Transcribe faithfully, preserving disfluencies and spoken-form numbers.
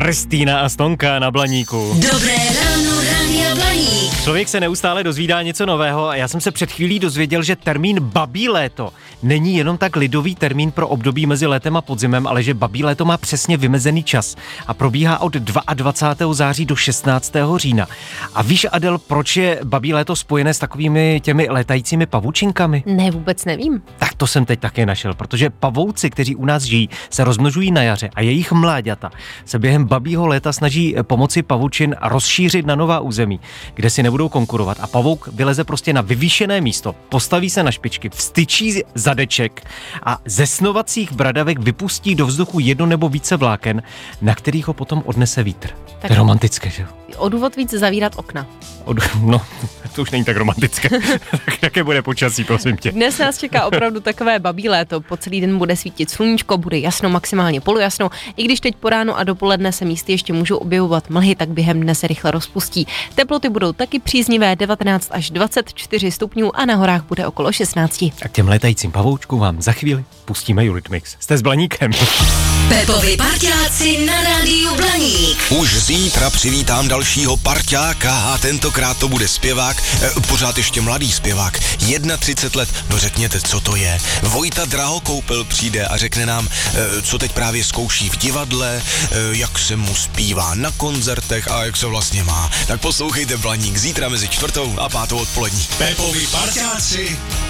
Kristýna a Stonka na Blaníku. Dobré ráno, Rádia Blaník. Člověk se neustále dozvídá něco nového a já jsem se před chvílí dozvěděl, že termín babí léto není jenom tak lidový termín pro období mezi létem a podzimem, ale že babí léto má přesně vymezený čas a probíhá od dvacátého druhého září do šestnáctého října. A víš, Adel, proč je babí léto spojené s takovými těmi létajícími pavučinkami? Ne, vůbec nevím. Tak to jsem teď také našel, protože pavouci, kteří u nás žijí, se rozmnožují na jaře a jejich mláďata se během babího léta snaží pomocí pavučin rozšířit na nová území, kde si nebudou konkurovat. A pavouk vyleze prostě na vyvýšené místo, postaví se na špičky, vstyčí zadeček a ze snovacích bradavek vypustí do vzduchu jedno nebo více vláken, na kterých ho potom odnese vítr. Tak to je romantické, že jo? O důvod víc zavírat okna. Od, no, to už není tak romantické. Tak jaké bude počasí, prosím tě? Dnes nás čeká opravdu takové babí léto. Po celý den bude svítit sluníčko, bude jasno, maximálně polojasno. I když teď po ránu a dopoledne se místy ještě můžou objevovat mlhy, tak během dne se rychle rozpustí. Teploty budou taky příznivé, devatenáct až dvacet čtyři stupňů a na horách bude okolo šestnáct. A k těm létajícím pavoučkům vám za chvíli pustíme Eurythmics. Jste s Blaníkem. Pepovi parťáci na Rádiu Blaník. Už zítra přivítám dalšího parťáka a tentokrát to bude zpěvák, eh, pořád ještě mladý zpěvák, třicet jedna let, no řekněte, co to je. Vojta Drahokoupil přijde a řekne nám, eh, co teď právě zkouší v divadle, eh, jak se mu zpívá na koncertech a jak se vlastně má. Tak poslouchejte Blaník zítra mezi čtvrtou a pátou odpolední. Pepovi parťáci